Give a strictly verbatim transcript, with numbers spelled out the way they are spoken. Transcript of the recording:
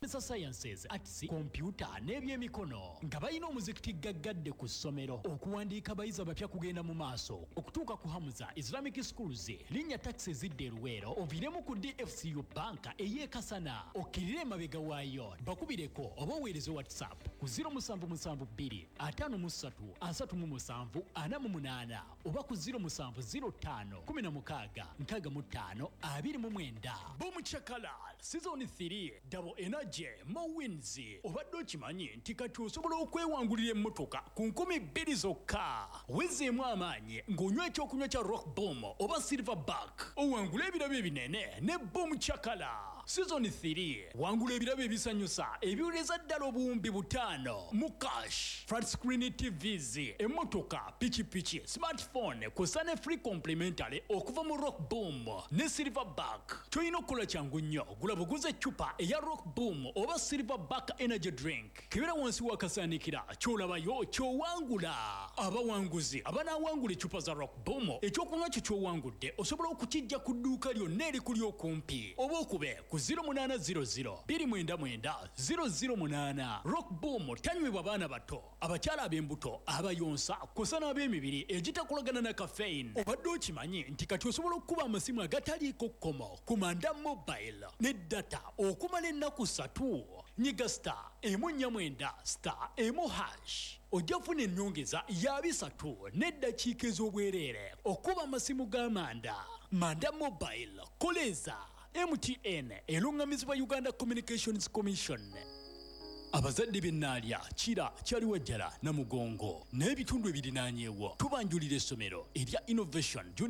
sciences, arts, computer n'ebyemikono nga balina omuzikiti gaggadde ku ssomero okuwandiika abayizi abapya kugenda mu maaso okutuuka ku Hamza Islamic Schools linnya taxi zidde Luweero oviremu ku D F C U banka ey'e Kasana okkirire emabega waayo bakubireko oba oweereze WhatsApp ku zero seven seven two five three three seven ana mu munaana oba ku zero seven zero five one six six five two nine Boom Chakalal Season three Double Energy Mo Wins obadde okimanyi nti kati osobola okwewangulira emmotoka ku nkumi bbiri zokka wezeemu amaanyi ng'onywa ekyokunywa kya Rock Boom oba Silverback owangula ebirabo ebinene ne Boom Chakala Season three wangula ebirabo ebisanyusa ebiwuleza ddala obuwumbi butaano mu cash flat screen T Vs emmotoka pichipichi smartphone kusane free complimentary okuva mu Rock Boom ne Silverback toyina okukola kyangu nnyo gula buguze chupa eya Rock Boom oba Silverback energy drink kibera wansi wakasaanikira kyolabayo kyowangula abawanguzi abanawangula echupa za Rock Boom ekyokunywa kyo kyowangudde osobola okukijja ku dduuka lyonna erikuli okumpi oba okube ku zero eight zero zero two nine nine zero zero eight Rock Boom tanywebwa baana bato abakyala ab'embuto abayonsa kusana ab'emibiri egitakolagana na caffeine obadde okimanyi nti kati osobola okukuba amasimu agataliiko kkomo ku Manda Mobile ne data okumala ennaku ssatu nyiga star emu nnya mwenda star emu hash ojja funa ennyongeza ya bisatu n'eddakiika ez'obwereere okuba amasimu ga Manda Manda Mobile koleza M T N erungamizibwa Uganda Communications Commission. Abazadde b'ennaalya kira kyali wajjala na mugongo n'ebitundu ebirinaanyeewo tubanjulira essomero erya Innovation